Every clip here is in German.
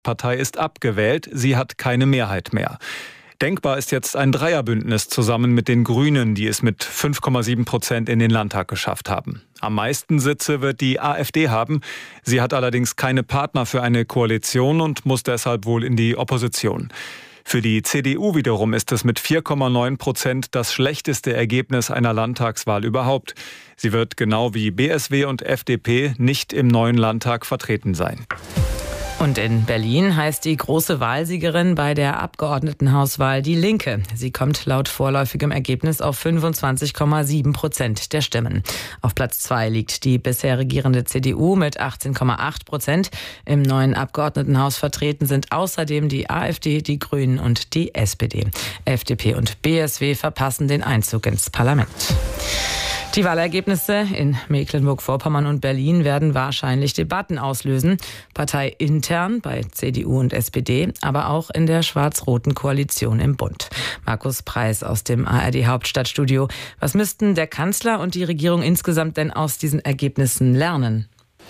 Partei ist abgewählt, sie hat keine Mehrheit mehr. Denkbar ist jetzt ein Dreierbündnis zusammen mit den Grünen, die es mit 5,7% in den Landtag geschafft haben. Am meisten Sitze wird die AfD haben. Sie hat allerdings keine Partner für eine Koalition und muss deshalb wohl in die Opposition. Für die CDU wiederum ist es mit 4,9% das schlechteste Ergebnis einer Landtagswahl überhaupt. Sie wird genau wie BSW und FDP nicht im neuen Landtag vertreten sein. Und in Berlin heißt die große Wahlsiegerin bei der Abgeordnetenhauswahl Die Linke. Sie kommt laut vorläufigem Ergebnis auf 25,7% der Stimmen. Auf Platz 2 liegt die bisher regierende CDU mit 18,8%. Im neuen Abgeordnetenhaus vertreten sind außerdem die AfD, die Grünen und die SPD. FDP und BSW verpassen den Einzug ins Parlament. Die Wahlergebnisse in Mecklenburg-Vorpommern und Berlin werden wahrscheinlich Debatten auslösen. Parteiintern bei CDU und SPD, aber auch in der schwarz-roten Koalition im Bund. Markus Preis aus dem ARD-Hauptstadtstudio. Was müssten der Kanzler und die Regierung insgesamt denn aus diesen Ergebnissen lernen?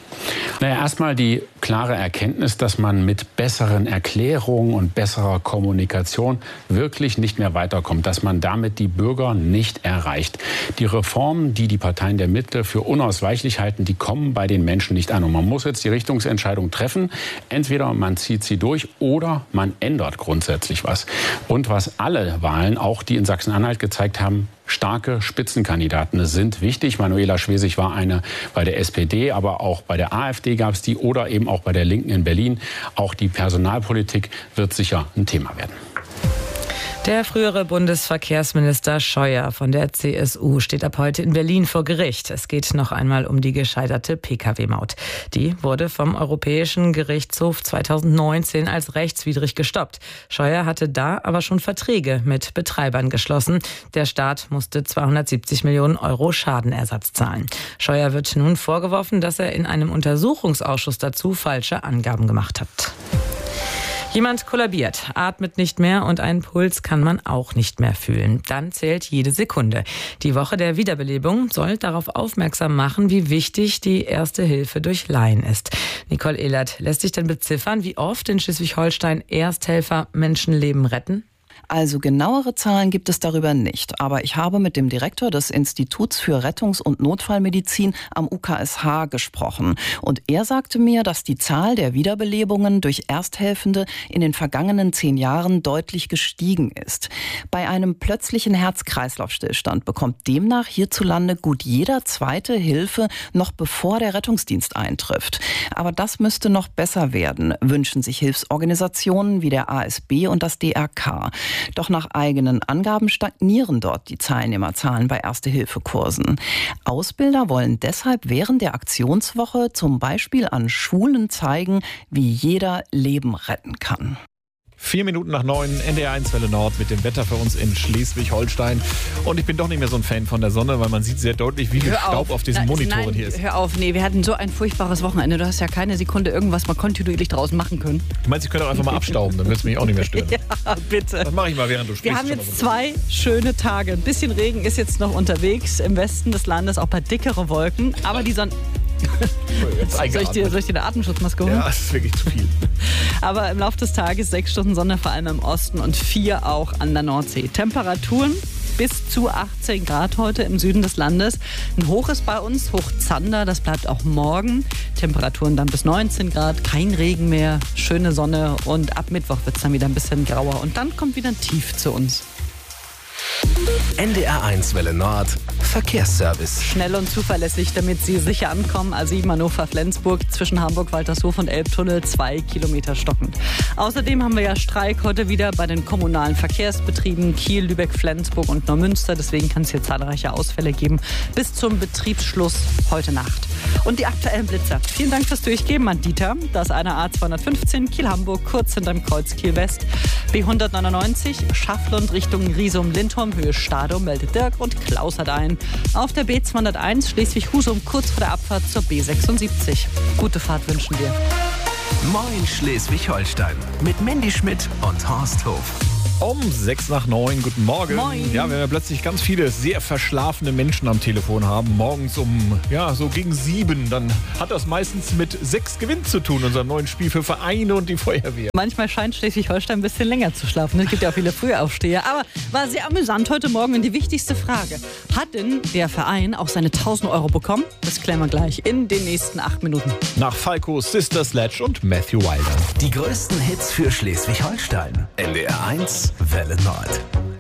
Erstmal die klare Erkenntnis, dass man mit besseren Erklärungen und besserer Kommunikation wirklich nicht mehr weiterkommt, dass man damit die Bürger nicht erreicht. Die Reformen, die die Parteien der Mitte für unausweichlich halten, die kommen bei den Menschen nicht an. Und man muss jetzt die Richtungsentscheidung treffen. Entweder man zieht sie durch oder man ändert grundsätzlich was. Und was alle Wahlen, auch die in Sachsen-Anhalt gezeigt haben, starke Spitzenkandidaten sind wichtig. Manuela Schwesig war eine bei der SPD, aber auch bei der AfD gab es die oder eben auch bei der Linken in Berlin. Auch die Personalpolitik wird sicher ein Thema werden. Der frühere Bundesverkehrsminister Scheuer von der CSU steht ab heute in Berlin vor Gericht. Es geht noch einmal um die gescheiterte Pkw-Maut. Die wurde vom Europäischen Gerichtshof 2019 als rechtswidrig gestoppt. Scheuer hatte da aber schon Verträge mit Betreibern geschlossen. Der Staat musste 270 Millionen Euro Schadenersatz zahlen. Scheuer wird nun vorgeworfen, dass er in einem Untersuchungsausschuss dazu falsche Angaben gemacht hat. Jemand kollabiert, atmet nicht mehr und einen Puls kann man auch nicht mehr fühlen. Dann zählt jede Sekunde. Die Woche der Wiederbelebung soll darauf aufmerksam machen, wie wichtig die Erste Hilfe durch Laien ist. Nicole Ehlert, lässt sich denn beziffern, wie oft in Schleswig-Holstein Ersthelfer Menschenleben retten? Also genauere Zahlen gibt es darüber nicht. Aber ich habe mit dem Direktor des Instituts für Rettungs- und Notfallmedizin am UKSH gesprochen. Und er sagte mir, dass die Zahl der Wiederbelebungen durch Ersthelfende in den vergangenen 10 Jahren deutlich gestiegen ist. Bei einem plötzlichen Herz-Kreislauf-Stillstand bekommt demnach hierzulande gut jeder zweite Hilfe, noch bevor der Rettungsdienst eintrifft. Aber das müsste noch besser werden, wünschen sich Hilfsorganisationen wie der ASB und das DRK. Doch nach eigenen Angaben stagnieren dort die Teilnehmerzahlen bei Erste-Hilfe-Kursen. Ausbilder wollen deshalb während der Aktionswoche zum Beispiel an Schulen zeigen, wie jeder Leben retten kann. 4 Minuten nach 9, NDR 1 Welle Nord mit dem Wetter für uns in Schleswig-Holstein. Und ich bin doch nicht mehr so ein Fan von der Sonne, weil man sieht sehr deutlich, wie viel Staub auf diesen Monitoren hier ist. Hör auf, nee, wir hatten so ein furchtbares Wochenende. Du hast ja keine Sekunde irgendwas mal kontinuierlich draußen machen können. Du meinst, ich könnte auch einfach mal abstauben, dann wird es mich auch nicht mehr stören. Ja, bitte. Das mache ich mal, während du sprichst. Wir haben jetzt 2 schöne Tage. Ein bisschen Regen ist jetzt noch unterwegs im Westen des Landes, auch bei dickere Wolken. Aber die Sonne... Soll ich dir eine Atemschutzmaske holen? Ja, das ist wirklich zu viel. Aber im Laufe des Tages 6 Stunden Sonne, vor allem im Osten und 4 auch an der Nordsee. Temperaturen bis zu 18 Grad heute im Süden des Landes. Ein Hoch ist bei uns, Hoch Zander, das bleibt auch morgen. Temperaturen dann bis 19 Grad, kein Regen mehr, schöne Sonne und ab Mittwoch wird es dann wieder ein bisschen grauer. Und dann kommt wieder ein Tief zu uns. NDR 1 Welle Nord Verkehrsservice. Schnell und zuverlässig, damit Sie sicher ankommen. A7 Hannover-Flensburg zwischen Hamburg-Waltershof und Elbtunnel 2 Kilometer stockend. Außerdem haben wir ja Streik heute wieder bei den kommunalen Verkehrsbetrieben Kiel, Lübeck, Flensburg und Neumünster. Deswegen kann es hier zahlreiche Ausfälle geben bis zum Betriebsschluss heute Nacht. Und die aktuellen Blitzer. Vielen Dank fürs Durchgeben an Dieter. Das ist eine A215 Kiel-Hamburg, kurz hinterm Kreuz Kiel-West. B199 Schafflund Richtung Riesum-Lindholm, Höhe Stadum, meldet Dirk und Klaus hat ein. Auf der B201 Schleswig-Husum kurz vor der Abfahrt zur B76. Gute Fahrt wünschen wir. Moin Schleswig-Holstein mit Mandy Schmidt und Horst Hof. Um 6:06, guten Morgen. Moin. Ja, wenn wir plötzlich ganz viele sehr verschlafene Menschen am Telefon haben, morgens so gegen 7, dann hat das meistens mit 6 Gewinn zu tun, unserem neuen Spiel für Vereine und die Feuerwehr. Manchmal scheint Schleswig-Holstein ein bisschen länger zu schlafen. Es gibt ja auch viele Frühaufsteher. Aber war sehr amüsant heute Morgen. Und die wichtigste Frage: Hat denn der Verein auch seine 1.000 Euro bekommen? Das klären wir gleich in den nächsten 8 Minuten. Nach Falco, Sister Sledge und Matthew Wilder. Die größten Hits für Schleswig-Holstein. NDR 1 Welle Nord.